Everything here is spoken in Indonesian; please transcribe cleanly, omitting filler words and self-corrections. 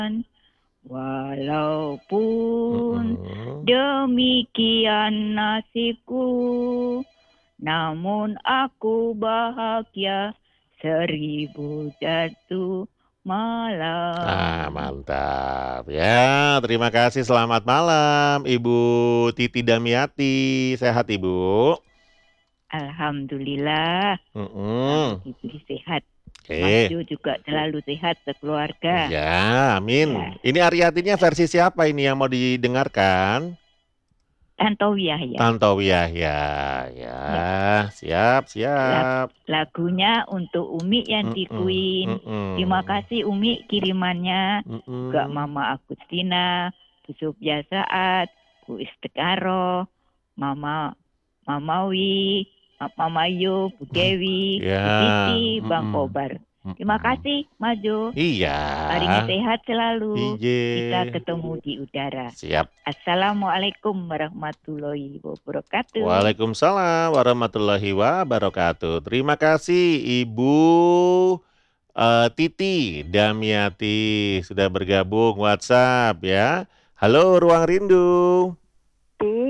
Walaupun Mm-mm. demikian nasibku, namun aku bahagia 1000 malam. Mantap. Ya, terima kasih. Selamat malam, Ibu Titi Damiati. Sehat, Ibu? Alhamdulillah, selalu Mm-mm. diberi sehat. Mas Oke. Jo juga selalu sehat sekeluarga. Ya, amin. Ya, Ini Ariatinya versi siapa ini yang mau didengarkan? Tantowi ya. Tantowi Yahya. Ya, Ya, siap, lag- siap. lagunya untuk Umi Yanti Mm-mm. Queen. Terima Mm-mm. kasih Umi kirimannya. Juga Mm-mm. Mama Agustina, Bu Sofia Saat, Bu Istekaro, Mama Mamawi, Mama Yu, Bu Dewi, Ya, Bu Titi, Bang mm-mm. Kobar. Terima Mm-mm. kasih, Maju. Iya. Paling sehat selalu. Kita Ije. ketemu di udara. Siap. Assalamualaikum warahmatullahi wabarakatuh. Waalaikumsalam warahmatullahi wabarakatuh. Terima kasih Ibu Titi Damiati sudah bergabung WhatsApp ya. Halo Ruang Rindu.